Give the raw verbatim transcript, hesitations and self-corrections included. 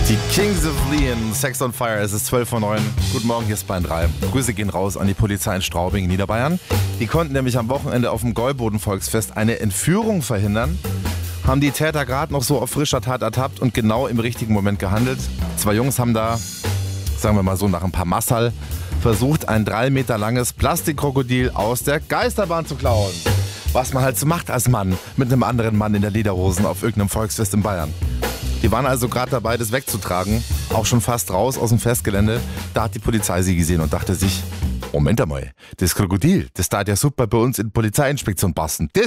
Die Kings of Leon, Sex on Fire, es ist zwölf vor neun. Guten Morgen, hier ist Bayern drei. Grüße gehen raus an die Polizei in Straubing, Niederbayern. Die konnten nämlich am Wochenende auf dem Gäuboden-Volksfest eine Entführung verhindern. Haben die Täter gerade noch so auf frischer Tat ertappt und genau im richtigen Moment gehandelt. Zwei Jungs haben da, sagen wir mal so, nach ein paar Massal versucht, ein drei Meter langes Plastikkrokodil aus der Geisterbahn zu klauen. Was man halt so macht als Mann mit einem anderen Mann in der Lederhosen auf irgendeinem Volksfest in Bayern. Die waren also gerade dabei, das wegzutragen, auch schon fast raus aus dem Festgelände. Da hat die Polizei sie gesehen und dachte sich, Moment einmal, das Krokodil, das darf ja super bei uns in die Polizeiinspektion passen. Das